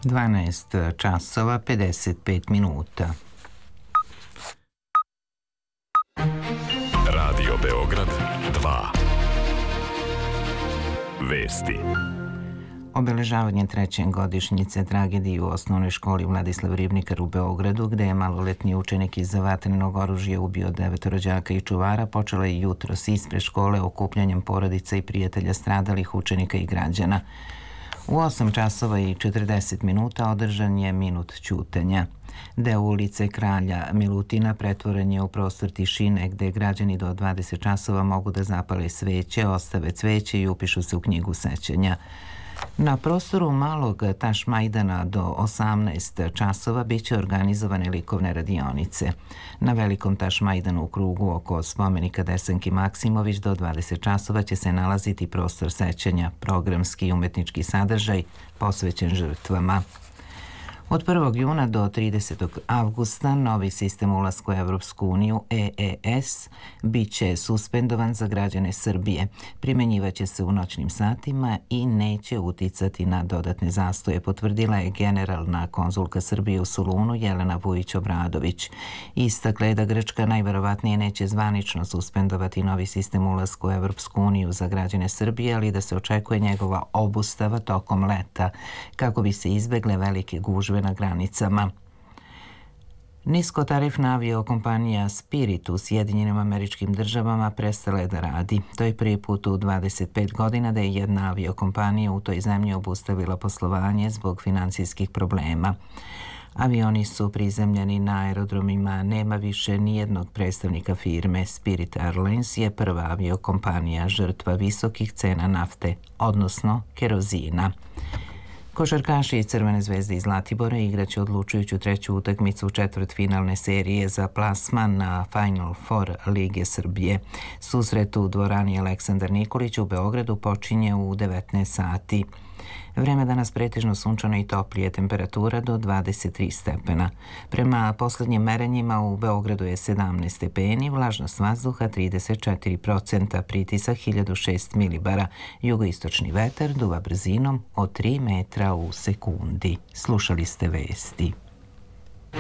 12 časova 55 minuta. Radio Beograd 2. Vesti. Obeležavanje treće godišnjice tragedije u osnovnoj školi Vladislav Ribnikar u Beogradu, gde je maloletni učenik iz vatrenog oružja ubio 9 rođaka i čuvara, počela je jutros ispred škole okupljanjem porodica i prijatelja stradalih učenika i građana. U 8 časova i 40 minuta održan je minut ćutanja. Deo ulice Kralja Milutina pretvoren je u prostor tišine gde građani do 20 časova mogu da zapale sveće, ostave cveće i upišu se u knjigu sećanja. Na prostoru malog Tašmajdana do 18 časova biće organizovane likovne radionice. Na velikom Tašmajdanu u krugu oko spomenika Desanki Maksimović do 20 časova će se nalaziti prostor sećanja, programski i umetnički sadržaj posvećen žrtvama. Od 1. juna do 30. avgusta novi sistem ulaska u Evropsku uniju EES bit će suspendovan za građane Srbije. Primenjivaće se u noćnim satima i neće uticati na dodatne zastoje, potvrdila je generalna konzulka Srbije u Solunu Jelena Vujić-Obradović. Istakla je da Grčka najverovatnije neće zvanično suspendovati novi sistem ulaska u Evropsku uniju za građane Srbije, ali da se očekuje njegova obustava tokom leta, kako bi se izbegle velike gužve na granicama. Niskotarifna aviokompanija Spirit u Sjedinjenim Američkim Državama prestala je da radi. To je prvi put u 25 godina da je jedna aviokompanija u toj zemlji obustavila poslovanje zbog finansijskih problema. Avioni su prizemljeni na aerodromima, nema više nijednog predstavnika firme. Spirit Airlines je prva aviokompanija žrtva visokih cena nafte, odnosno kerozina. Košarkaši Crvene zvezde iz Zlatibora igraće odlučujuću treću utakmicu četvrtfinalne serije za plasman na Final Four Lige Srbije. Susret u dvorani Aleksandar Nikolić u Beogradu počinje u 19 sati. Vreme danas pretežno sunčano i toplije, temperatura do 23 stepena. Prema poslednjim merenjima u Beogradu je 17 stepeni, vlažnost vazduha 34%, pritisak 1006 milibara, jugoistočni vetar duva brzinom od 3 metra u sekundi. Slušali ste vesti.